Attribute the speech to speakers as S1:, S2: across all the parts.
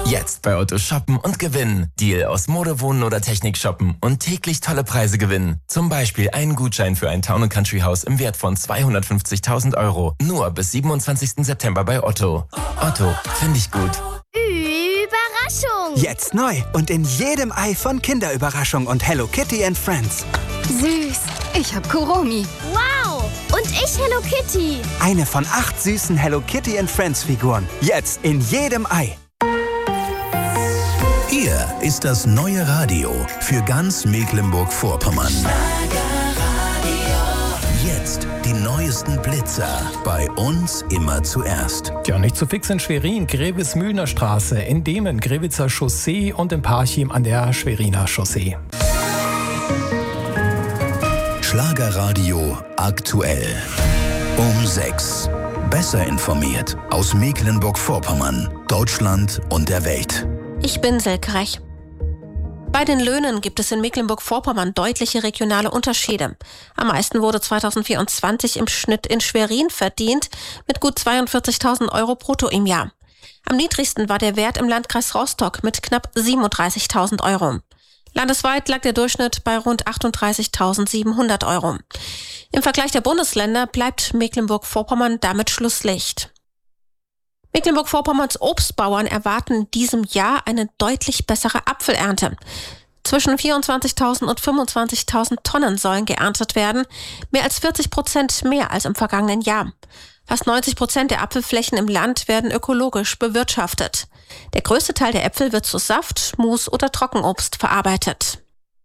S1: Jetzt bei Otto shoppen und gewinnen. Deal aus Mode, Wohnen oder Technik shoppen und täglich tolle Preise gewinnen. Zum Beispiel einen Gutschein für ein Town & Country Haus im Wert von 250.000 Euro. Nur bis 27. September bei Otto. Otto, finde ich gut.
S2: Überraschung!
S3: Jetzt neu und in jedem Ei von Kinderüberraschung und Hello Kitty and Friends.
S4: Süß. Ich hab Kuromi.
S2: Wow! Und ich Hello Kitty.
S3: Eine von 8 süßen Hello Kitty and Friends Figuren. Jetzt in jedem Ei.
S5: Hier ist das neue Radio für ganz Mecklenburg-Vorpommern. Jetzt die neuesten Blitzer. Bei uns immer zuerst.
S6: Ja, nicht zu fix in Schwerin, Grevesmühlner Straße, in Demen, Grevitzer Chaussee und in Parchim an der Schweriner Chaussee.
S5: Schlagerradio aktuell. Um 6. Besser informiert aus Mecklenburg-Vorpommern, Deutschland und der Welt.
S7: Ich bin Silke Rech. Bei den Löhnen gibt es in Mecklenburg-Vorpommern deutliche regionale Unterschiede. Am meisten wurde 2024 im Schnitt in Schwerin verdient, mit gut 42.000 Euro brutto im Jahr. Am niedrigsten war der Wert im Landkreis Rostock mit knapp 37.000 Euro. Landesweit lag der Durchschnitt bei rund 38.700 Euro. Im Vergleich der Bundesländer bleibt Mecklenburg-Vorpommern damit Schlusslicht. Mecklenburg-Vorpommerns Obstbauern erwarten in diesem Jahr eine deutlich bessere Apfelernte. Zwischen 24.000 und 25.000 Tonnen sollen geerntet werden, mehr als 40% mehr als im vergangenen Jahr. Fast 90% der Apfelflächen im Land werden ökologisch bewirtschaftet. Der größte Teil der Äpfel wird zu Saft, Mus oder Trockenobst verarbeitet.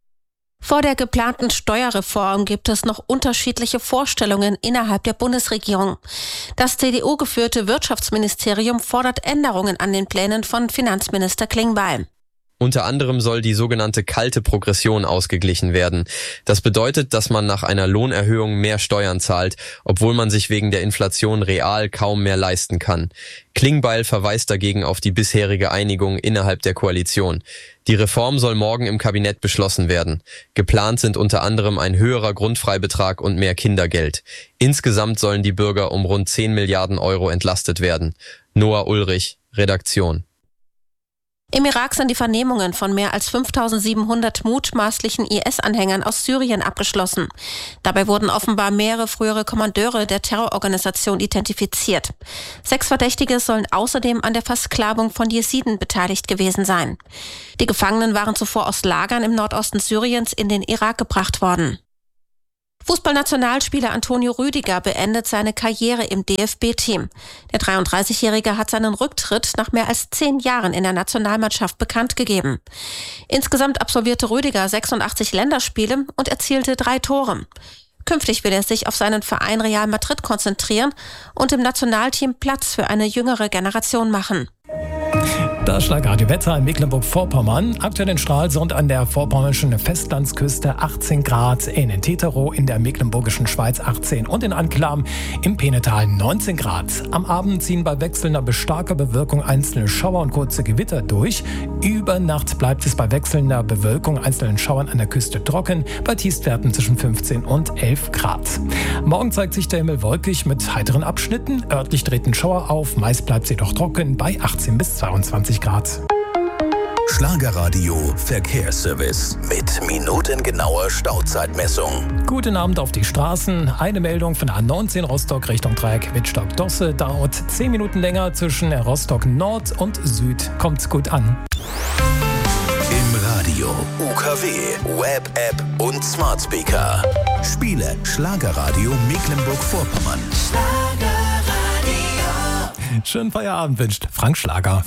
S7: Vor der geplanten Steuerreform gibt es noch unterschiedliche Vorstellungen innerhalb der Bundesregierung. Das CDU-geführte Wirtschaftsministerium fordert Änderungen an den Plänen von Finanzminister Klingbeil.
S8: Unter anderem soll die sogenannte kalte Progression ausgeglichen werden. Das bedeutet, dass man nach einer Lohnerhöhung mehr Steuern zahlt, obwohl man sich wegen der Inflation real kaum mehr leisten kann. Klingbeil verweist dagegen auf die bisherige Einigung innerhalb der Koalition. Die Reform soll morgen im Kabinett beschlossen werden. Geplant sind unter anderem ein höherer Grundfreibetrag und mehr Kindergeld. Insgesamt sollen die Bürger um rund 10 Milliarden Euro entlastet werden. Noah Ulrich, Redaktion.
S7: Im Irak sind die Vernehmungen von mehr als 5.700 mutmaßlichen IS-Anhängern aus Syrien abgeschlossen. Dabei wurden offenbar mehrere frühere Kommandeure der Terrororganisation identifiziert. 6 Verdächtige sollen außerdem an der Versklavung von Jesiden beteiligt gewesen sein. Die Gefangenen waren zuvor aus Lagern im Nordosten Syriens in den Irak gebracht worden. Fußballnationalspieler Antonio Rüdiger beendet seine Karriere im DFB-Team. Der 33-Jährige hat seinen Rücktritt nach mehr als 10 Jahren in der Nationalmannschaft bekannt gegeben. Insgesamt absolvierte Rüdiger 86 Länderspiele und erzielte 3 Tore. Künftig will er sich auf seinen Verein Real Madrid konzentrieren und im Nationalteam Platz für eine jüngere Generation machen.
S6: Das Schlagradio-Wetter in Mecklenburg-Vorpommern. Aktuell in Stralsund an der vorpommernischen Festlandsküste 18 Grad, in Teterow in der mecklenburgischen Schweiz 18 und in Anklam im Peenetal 19 Grad. Am Abend ziehen bei wechselnder bis starker Bewölkung einzelne Schauer und kurze Gewitter durch. Über Nacht bleibt es bei wechselnder Bewölkung einzelnen Schauern an der Küste trocken, bei Tiefstwerten zwischen 15 und 11 Grad. Morgen zeigt sich der Himmel wolkig mit heiteren Abschnitten. Örtlich treten Schauer auf, meist bleibt es jedoch trocken bei 18 bis 22 Grad.
S5: Schlagerradio Verkehrsservice mit minutengenauer Stauzeitmessung.
S6: Guten Abend auf die Straßen. Eine Meldung von A19 Rostock Richtung Dreieck Wittstock-Dosse. Dauert 10 Minuten länger zwischen Rostock Nord und Süd. Kommt gut an.
S5: Im Radio, UKW, Web, App und Smart Speaker. Spiele Schlagerradio Mecklenburg-Vorpommern.
S6: Schönen Feierabend wünscht Frank Schlager.